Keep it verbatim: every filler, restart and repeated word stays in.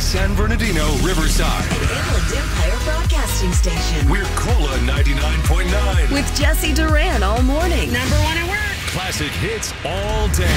San Bernardino, Riverside. An Inland Empire Broadcasting Station. We're Cola ninety-nine point nine. With Jesse Duran all morning. Number one at work. Classic hits all day.